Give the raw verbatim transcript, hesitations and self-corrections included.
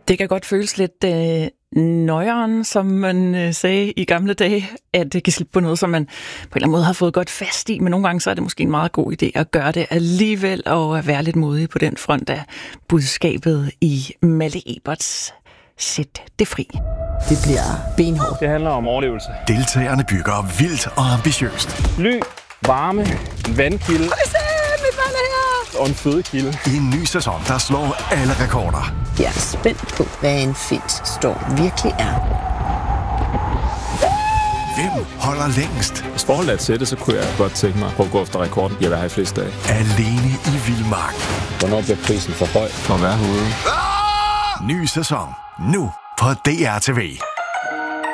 Det kan godt føles lidt øh, nøjeren, som man øh, sagde i gamle dage, at det kan slippe på noget, som man på en eller anden måde har fået godt fast i, men nogle gange så er det måske en meget god idé at gøre det alligevel, og at være lidt modig på den front af budskabet i Malte Eberts Sæt det fri. Det bliver benhårdt. Det handler om overlevelse. Deltagerne bygger vildt og ambitiøst. Ly, varme, en vandkilde og en fødekilde. I en ny sæson, der slår alle rekorder. Jeg er spændt på, hvad en fedtstorm virkelig er. Hvem holder længst? Hvis forholdet er til det, så kunne jeg godt tænke mig at gå efter rekorden. Jeg vil have i flest dage. Alene i vildmark. Hvornår bliver prisen for høj for at være herude? Ah! Ny sæson. Nu på D R T V.